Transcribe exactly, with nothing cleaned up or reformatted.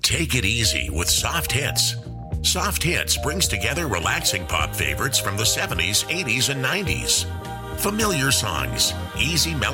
Take it easy with Soft Hits. Soft Hits brings together relaxing pop favorites from the seventies, eighties, and nineties. Familiar songs, easy melodies.